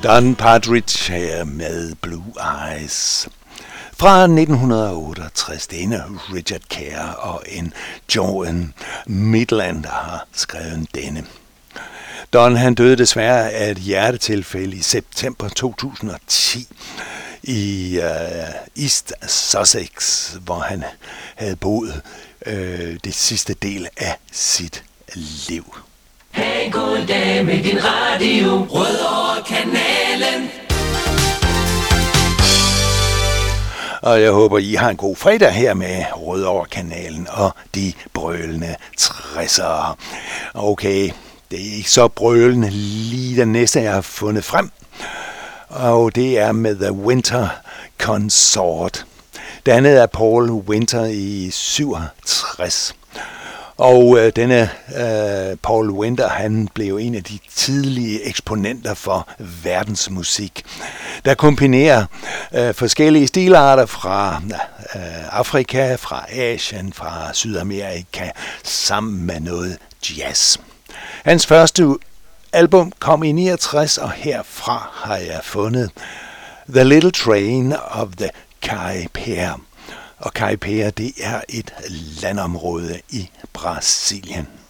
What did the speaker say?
Don Partridge her med Blue Eyes. Fra 1968, denne Richard Kerr og en Joan Midland har skrevet denne. Don han døde desværre af et hjertetilfælde i september 2010 i East Sussex, hvor han havde boet det sidste del af sit liv. Hey, goddag med din radio, Rødovre-kanalen. Og jeg håber, I har en god fredag her med Rødovre-kanalen og de brølende 60'ere. Okay, det er ikke så brølende lige den næste, jeg har fundet frem. Og det er med The Winter Consort. Dannet af Paul Winter i 67. Og denne Paul Winter, han blev en af de tidlige eksponenter for verdensmusik, der kombinerer forskellige stilarter fra Afrika, fra Asien, fra Sydamerika, sammen med noget jazz. Hans første album kom i 69, og herfra har jeg fundet The Little Train of the Caipira. Og Caipira, det er et landområde i Brasilien.